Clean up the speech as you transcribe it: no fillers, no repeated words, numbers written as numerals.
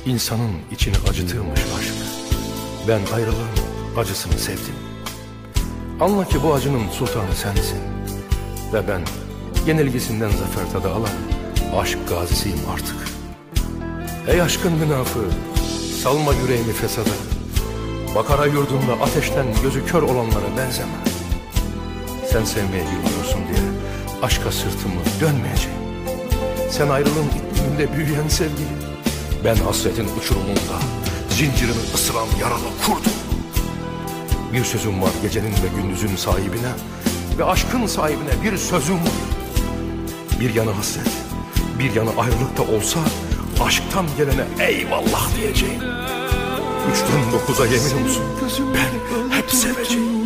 İnsanın içini acıtırmış aşk. Ben ayrılığın acısını sevdim. Anla ki bu acının sultanı sensin. Ve ben yenilgisinden zafer tadı alan aşk gazisiyim artık. Ey aşkın münafığı, salma yüreğimi fesada. Bakara yurdunda ateşten gözü kör olanlara benzeme. Sen sevmeyi bilmiyorsun diye aşka sırtımı dönmeyeceğim. Sen ayrılığın ikliminde büyüyen sevgi, ben hasretin uçurumunda zincirini ısıran yaralı kurdum. Bir sözüm var gecenin ve gündüzün sahibine, ve aşkın sahibine bir sözüm var. Bir yanı hasret, bir yanı ayrılıkta olsa aşktan gelene eyvallah diyeceğim. 3'ten 9'a yemin olsun ben hep seveceğim.